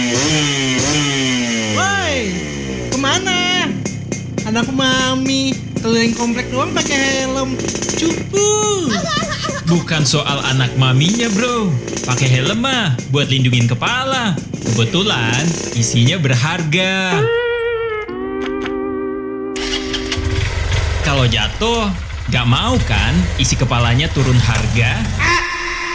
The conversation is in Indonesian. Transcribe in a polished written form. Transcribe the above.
Woi, kemana? Anak mami keliling komplek doang pakai helm. Cupu. Bukan soal anak maminya, bro. Pakai helm mah buat lindungin kepala. Kebetulan isinya berharga. Kalau jatuh, gak mau kan isi kepalanya turun harga?